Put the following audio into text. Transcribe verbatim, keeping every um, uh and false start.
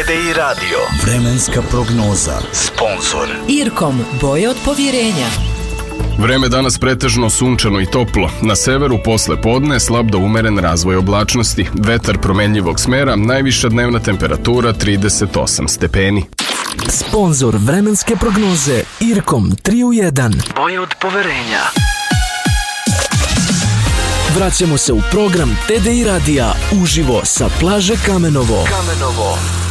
T D I radio. Vremenska prognoza. Sponzor Irkom, boje od povjerenja. Vreme danas pretežno sunčano i toplo. Na severu posle podne slab do umeren razvoj oblačnosti. Vetar promenljivog smera, najviša dnevna temperatura trideset osam stepeni. Sponzor vremenske prognoze Irkom tri u jedan. boje od poverenja. Vraćamo se u program T D I radija uživo sa plaže Kamenovo. Kamenovo.